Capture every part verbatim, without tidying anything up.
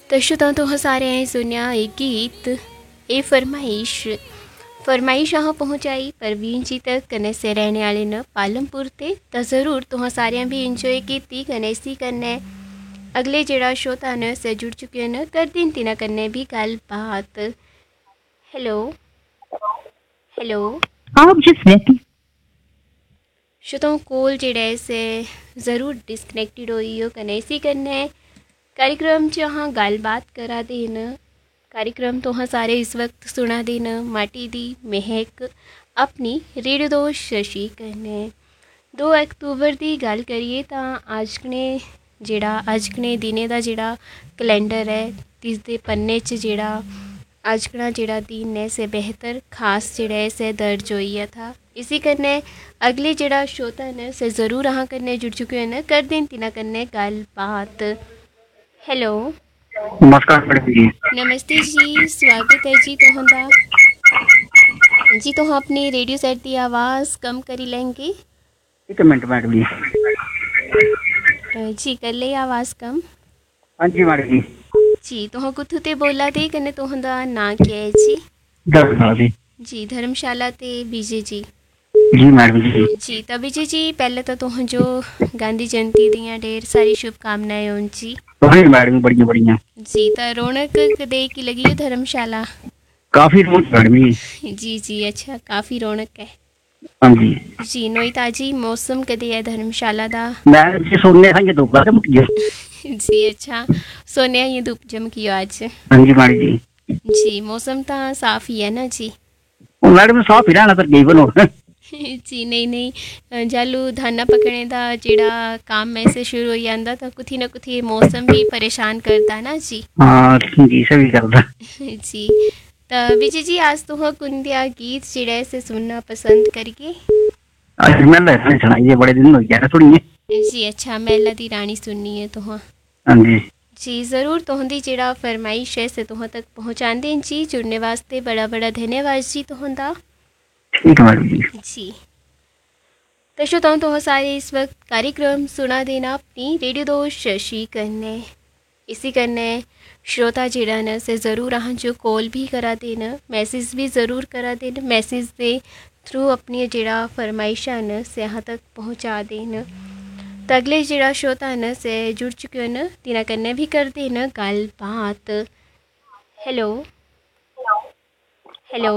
तो श्रोताओं तो सारे सुनिया एक गीत ए फरमाइश फरमाइश अह पहुँचाई परवीन जी तक कने से रहने वाले न पालमपुर ते तो ज़रूर तुह सारे भी इंजॉय की कने सी कने अगले जड़ा श्रोता न से जुड़ चुके न कर दिन तिना कने भी गल बात। हेलो हेलो आप जिस व्यक्ति श्रोताओं कॉल जड़ा से ज़रूर डिस्कनेक्टेड होई हो कने सी कने कार्यक्रम जहाँ गलबात करा देन कार्यक्रम तो हाँ सारे इस वक्त सुना देन माटी दी महक अपनी रेडियो दोस्त शशि कन्ने दो अक्तूबर की गल करिए तो अज ने जेड़ा अज ने दिने का जेड़ा कैलेंडर है तिसदे पन्ने च जेड़ा अजकना जेड़ा दिन है से बेहतर खास जेड़ा है से दर्ज होइया था। इसी कन्ने अगले जेड़ा श्रोता ने से ज़रूर अहाँ कन्ने जुड़ चुके हैं कर दिन तिना कन्ने गल बात। हेलो नमस्कार मैडम जी। नमस्ते जी, स्वागत है जी तुहंदा जी। तो हम अपनी रेडियो सेट की आवाज़ कम करी लेंगे। एक मिनट मैडम जी। जी कर ले आवाज़ कम। हाँ जी मैडम जी। जी तो हम कुथू ते बोला थे कने तुहंदा ना क्या है जी? धर्मशाला जी। जी धर्मशाला ते बीजे जी। जी मैडम जी। जी तो विजय जी पहले तो तुह जो गांधी जयंती दियाँ ढेर सारी शुभकामनाएं हों जी। तो मैडम बढ़िया बढ़िया जी तो रौनक दे की लगी है धर्मशाला? काफी रौनक मैडम जी। जी जी अच्छा काफ़ी रौनक है। हाँ जी जी नोईता जी मौसम कदे है धर्मशाला दा? मैडम जी सोने खाएंगे तो बात मुझे। जी अच्छा सोने ये धूप चमकी आज? हाँ जी मैडम जी। जी मौसम तो साफ ही है ना जी? मैडम साफ ही रहना पर गई बनो। जी नहीं नहीं जालू धाना पकड़ने का जेड़ा काम ऐसे शुरू हो जाता तो कुछ ना कुछ मौसम भी परेशान करता ना जी। हाँ जी सभी करता। जी तो विजय जी आज तो हो कुंदिया गीत जेड़ा से सुनना पसंद करिए? आज मेला सुनाइए बड़े दिन हो गया सुनिए। जी अच्छा मेला दी रानी सुननी है तो हाँ हाँ जी जी ज़रूर तुहंदी जेड़ा फरमाइश है से तुह तक पहुँचा दें जी। जुड़ने वास्ते बड़ा बड़ा धन्यवाद जी तुहंदा। ठीक है मैडम जी। जी तो श्रोताओं तो सारे इस वक्त कार्यक्रम सुना देना अपनी रेडियो दोस्त शशि कन्ने। इसी कन्ने श्रोता जेड़ा न से ज़रूर अहाँ जो कॉल भी करा देना मैसेज भी ज़रूर करा देना मैसेज दे थ्रू अपनी जेड़ा फरमाइशा न से यहाँ तक पहुँचा देना। तो अगले जेड़ा श्रोता न से जुड़ चुके हो न तिना कन्ने भी कर देना गल बात। हेलो हेलो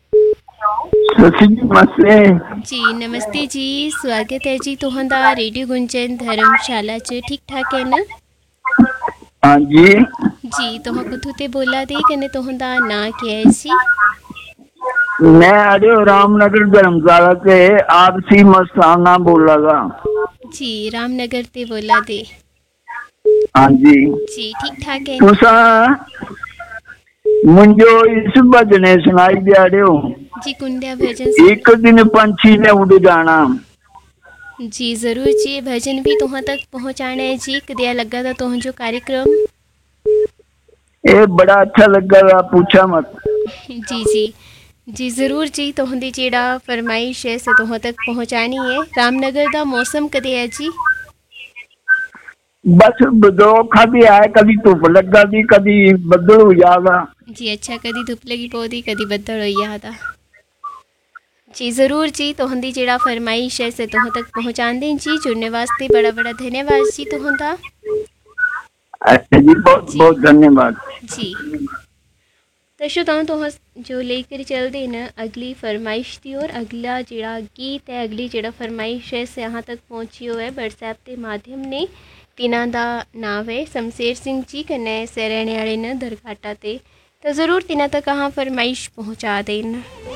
जी नमस्ते जी, स्वागत है जी तुहंदा रेडियो गुंजन धर्मशाला च ठीक ठाक है ना? हाँ जी जी तुह कुथू ते बोला दे कने तुहंदा ना क्या है जी? मैं अरे रामनगर धर्मशाला से आपसी मस्ताना बोलागा। जी रामनगर ते बोला दे। हाँ जी जी ठीक ठाक है तुसा मुझो इस भजने सुनाई दिया रहे हो जी कुंडिया भजन एक दिन पंछी ने उड़ जाना। जी ज़रूर जी भजन भी तुह तक पहुँचाना है जी। कदिया लगा था तुह जो कार्यक्रम? ये बड़ा अच्छा लगा पूछा मत। जी जी जी ज़रूर जी तुहंदी जेड़ा फरमाइश है से तुह तक पहुँचानी है। रामनगर का मौसम कदे है जी? बस बदोखा भी आए कभी धुप लगा दी कभी बदल हो जाएगा। जी अच्छा कदी धुप लगी पौधी कदी बदल हो जाता। जी ज़रूर जी तुहंदी जेड़ा फरमाइश है से तुह तक पहुँचा दें जी। जुड़ने वास्ते बड़ा बड़ा धन्यवाद जी तुहंदा। अच्छा जी बहुत जी। बहुत धन्यवाद जी तो श्रोताओं तो जो लेकर चल देना अगली फरमाइश थी और अगला जेड़ा गीत है अगली जेड़ा फरमाइश है से यहाँ तक पहुँची हो है व्हाट्सएप के माध्यम ने। तिना दा नाम है शमशेर सिंह जी कन्ने से रहने वाले न दरघाटा ते तो ज़रूर तिना तक अहाँ फरमाइश पहुँचा देना।